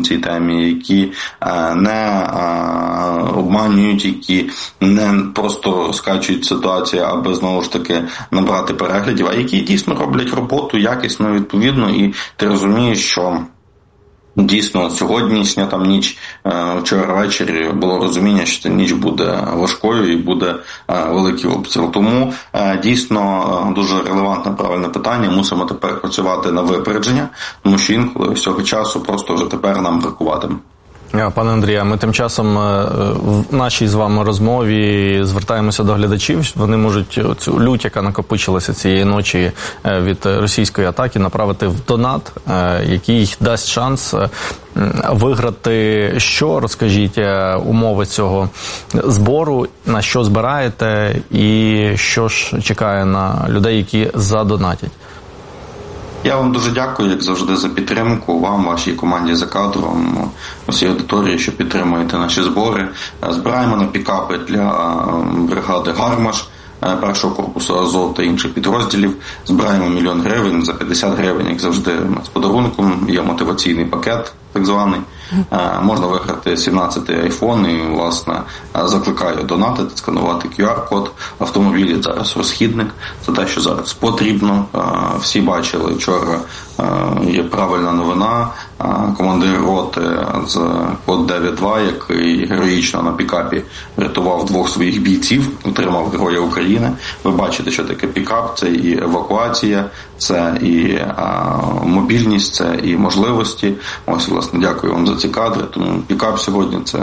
цій темі, які не обманюють, які не просто скачують ситуацію, аби знову ж таки набрати переглядів, а які дійсно роблять роботу якісно, відповідно, і ти розумієш, що дійсно сьогоднішня там ніч, вчора ввечері було розуміння, що ця ніч буде важкою і буде великий обстріл. Тому дійсно дуже релевантне, правильне питання. Мусимо тепер працювати на випередження, тому що інколи цього часу просто вже тепер нам бракуватиме. Пане Андрію, ми тим часом в нашій з вами розмові звертаємося до глядачів. Вони можуть цю лють, яка накопичилася цієї ночі від російської атаки, направити в донат, який дасть шанс виграти що? Розкажіть умови цього збору, на що збираєте і що ж чекає на людей, які задонатять. Я вам дуже дякую, як завжди, за підтримку, вам, вашій команді «За кадром», усій аудиторії, що підтримуєте наші збори. Збираємо на пікапи для бригади «Гармаш», першого корпусу «Азов» та інших підрозділів. Збираємо 1 мільйон гривень, за 50 гривень, як завжди, з подарунком. Є мотиваційний пакет, так званий. Можна виграти 17-й айфон і, власне, закликаю донатити, сканувати QR-код. Автомобілі зараз розхідник. Це те, що зараз потрібно. Всі бачили, вчора є правильна новина. Командир роти з код 9-2, який героїчно на пікапі рятував 2 своїх бійців, отримав Героя України. Ви бачите, що таке пікап. Це і евакуація, це і мобільність, це і можливості. Ось, власне, дякую вам за ці кадри. Тому пікап сьогодні – це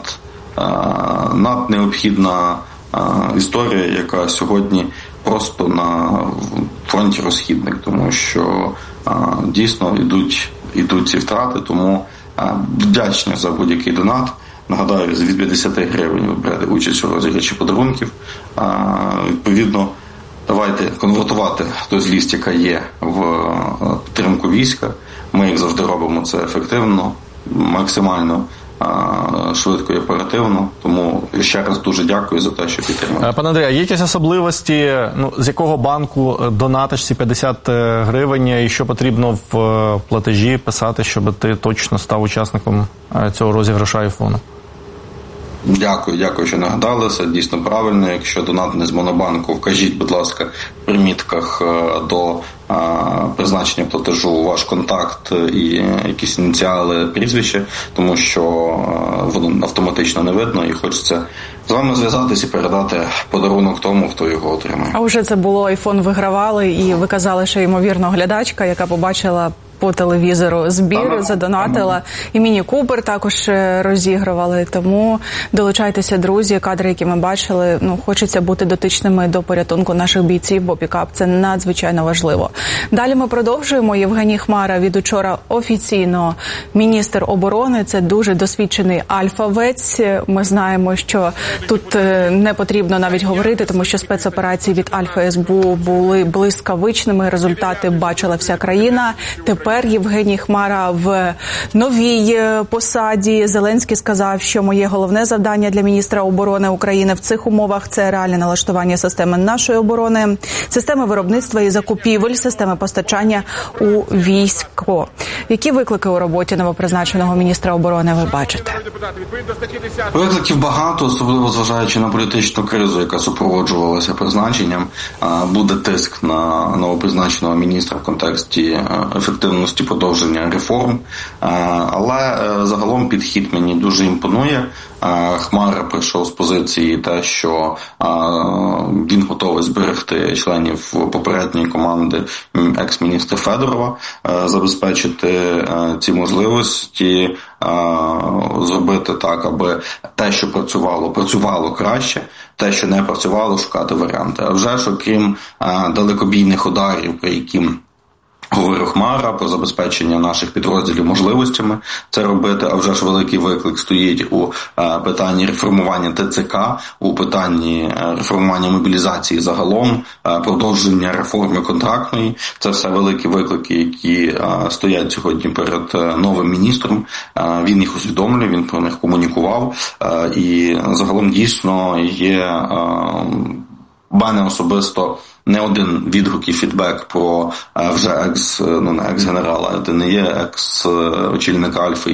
наднеобхідна історія, яка сьогодні просто на фронті розхідник, тому що дійсно йдуть ці втрати, тому вдячні за будь-який донат. Нагадаю, від 50 гривень ви берете участь у розіграші подарунків. Відповідно, давайте конвертувати ту злість, яка є, в підтримку війська. Ми, як завжди, робимо це ефективно, максимально швидко і оперативно. Тому ще раз дуже дякую за те, що підтримуєте. Пане Андрію, є якісь особливості, з якого банку донатиш ці 50 гривень і що потрібно в платежі писати, щоб ти точно став учасником цього розіграшу айфону? Дякую, що нагадали. Це дійсно правильно. Якщо донат не з Монобанку, вкажіть, будь ласка, в примітках до призначення платежу ваш контакт і якісь ініціали, прізвище, тому що воно автоматично не видно і хочеться з вами зв'язатися і передати подарунок тому, хто його отримає. А вже це було, айфон вигравали, і ви казали, що ймовірно глядачка, яка побачила по телевізору збір, задонатила. І Міні Купер також розігрували. Тому долучайтеся, друзі. Кадри, які ми бачили, хочеться бути дотичними до порятунку наших бійців, бо пікап – це надзвичайно важливо. Далі ми продовжуємо. Євгеній Хмара від учора офіційно міністр оборони. Це дуже досвідчений альфавець. Ми знаємо, що тут не потрібно навіть говорити, тому що спецоперації від Альфа СБУ були блискавичними. Результати бачила вся країна. Тепер Євгеній Хмара в новій посаді. Зеленський сказав, що моє головне завдання для міністра оборони України в цих умовах – це реальне налаштування системи нашої оборони, системи виробництва і закупівель, системи постачання у військо. Які виклики у роботі новопризначеного міністра оборони ви бачите? Викликів багато, особливо зважаючи на політичну кризу, яка супроводжувалася призначенням. Буде тиск на новопризначеного міністра в контексті ефективності подовження реформ. Але загалом підхід мені дуже імпонує. Хмара прийшов з позиції те, що він готовий зберегти членів попередньої команди екс-міністра Федорова, забезпечити ці можливості, зробити так, аби те, що працювало краще, те, що не працювало, шукати варіанти. А вже ж, окрім далекобійних ударів, про які говорив Хмара, про забезпечення наших підрозділів можливостями це робити, а вже ж великий виклик стоїть у питанні реформування ТЦК, у питанні реформування мобілізації загалом, продовження реформи контрактної. Це все великі виклики, які стоять сьогодні перед новим міністром. Він їх усвідомлює, він про них комунікував, і загалом дійсно є в мене особисто не один відгук і фідбек про вже екс-генерала, це не є екс-очільника Альфи